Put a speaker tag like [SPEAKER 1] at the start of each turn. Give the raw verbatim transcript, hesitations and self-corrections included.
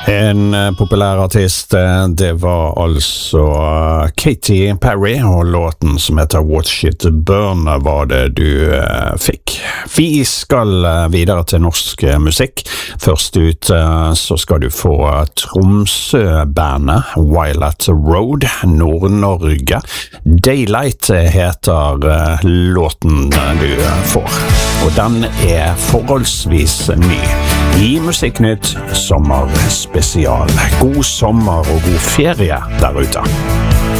[SPEAKER 1] En populær artist, det var altså Katy Perry, og låten som heter Watch It Burn var det du uh, fikk. Vi skal uh, videre til norsk uh, musikk. Først ut uh, så skal du få Tromsø-bandet Violet Road, Nord-Norge. Daylight heter uh, låten du uh, får, og den er forholdsvis ny. I Musikknytt sommerspesial. God sommer og god ferie der ute.